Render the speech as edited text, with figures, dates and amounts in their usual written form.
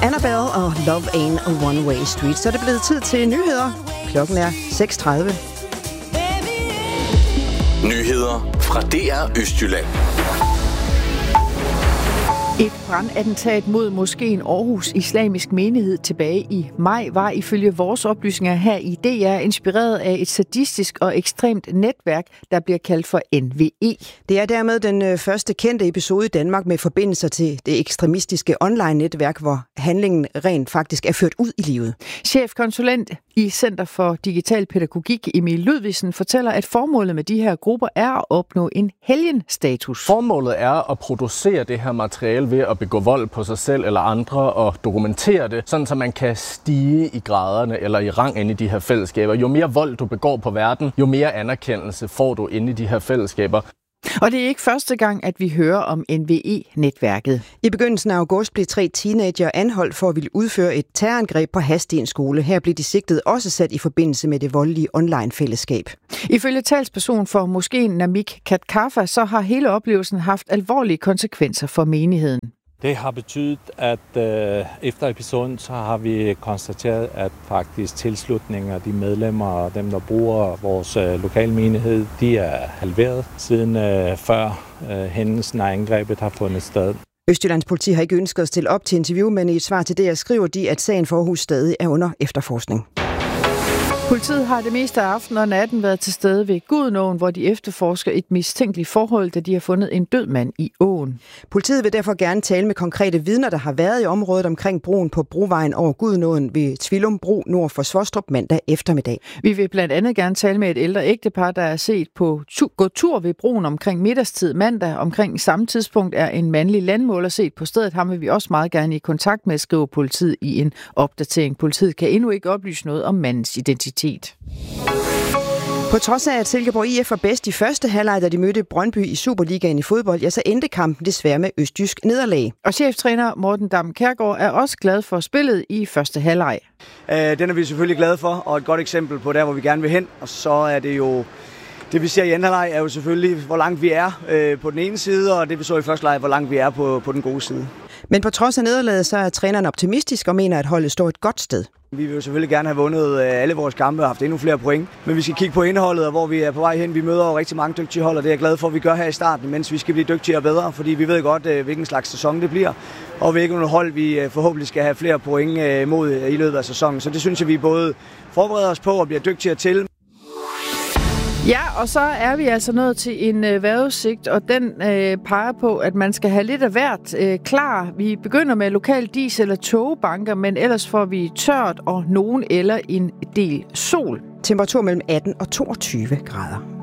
Annabelle og Love Ain't a One-Way Street. Så er det blevet tid til nyheder. Klokken er 6:30. Nyheder fra DR Østjylland. Et brandattentat mod moskeen Aarhus Islamisk Menighed tilbage i maj var ifølge vores oplysninger her i DR inspireret af et sadistisk og ekstremt netværk, der bliver kaldt for NVE. Det er dermed den første kendte episode i Danmark med forbindelser til det ekstremistiske online-netværk, hvor handlingen rent faktisk er ført ud i livet. Chefkonsulent i Center for Digital Pædagogik Emil Ludvigsen fortæller, at formålet med de her grupper er at opnå en helgenstatus. Formålet er at producere det her materiale ved at begå vold på sig selv eller andre og dokumentere det, sådan så man kan stige i graderne eller i rang inde i de her fællesskaber. Jo mere vold du begår på verden, jo mere anerkendelse får du inde i de her fællesskaber. Og det er ikke første gang, at vi hører om NVE-netværket. I begyndelsen af august blev 3 teenager anholdt for at ville udføre et terrorangreb på Hadsten skole. Her blev de sigtet også sat i forbindelse med det voldelige online-fællesskab. Ifølge talsperson for moskeen Namik Katkafa, så har hele oplevelsen haft alvorlige konsekvenser for menigheden. Det har betydet, at efter episoden, så har vi konstateret, at faktisk tilslutningen af de medlemmer og dem, der bruger vores lokale menighed, de er halveret siden før hændelsen af angrebet har fundet sted. Østjyllands politi har ikke ønsket at stille op til interview, men i et svar til DR skriver de, at sagen for Aarhus stadig er under efterforskning. Politiet har det meste af aftenen og natten været til stede ved Gudenåen, hvor de efterforsker et mistænkeligt forhold, da de har fundet en død mand i åen. Politiet vil derfor gerne tale med konkrete vidner, der har været i området omkring broen på Brovejen over Gudenåen ved Tvilum Bro nord for Svostrup mandag eftermiddag. Vi vil blandt andet gerne tale med et ældre ægtepar, der er set på gå tur ved broen omkring middagstid mandag. Omkring samme tidspunkt er en mandlig landmåler set på stedet. Ham vil vi også meget gerne i kontakt med, skriver politiet i en opdatering. Politiet kan endnu ikke oplyse noget om mandens identitet. På trods af, at Silkeborg IF var bedst i første halvleg, da de mødte Brøndby i Superligaen i fodbold, ja, så endte kampen desværre med østjysk nederlag. Og cheftræner Morten Dam Kjærgaard er også glad for spillet i første halvleg. Den er vi selvfølgelig glade for, og et godt eksempel på der, hvor vi gerne vil hen. Og så er det jo, det vi ser i anden halvleg, er jo selvfølgelig, hvor langt vi er på den ene side, og det vi så i første halvleg, hvor langt vi er på den gode side. Men på trods af nederlaget, så er træneren optimistisk og mener, at holdet står et godt sted. Vi vil jo selvfølgelig gerne have vundet alle vores kampe og haft endnu flere point. Men vi skal kigge på indholdet og hvor vi er på vej hen. Vi møder jo rigtig mange dygtige hold, og det er jeg glad for, at vi gør her i starten, mens vi skal blive dygtigere og bedre, fordi vi ved godt, hvilken slags sæson det bliver. Og hvilken hold vi forhåbentlig skal have flere point mod i løbet af sæsonen. Så det synes jeg, vi både forbereder os på og bliver dygtigere til. Ja, og så er vi altså nået til en vejrudsigt, og den peger på, at man skal have lidt af hvert klar. Vi begynder med lokal diesel- eller togbanker, men ellers får vi tørt og nogen eller en del sol. Temperatur mellem 18 og 22 grader.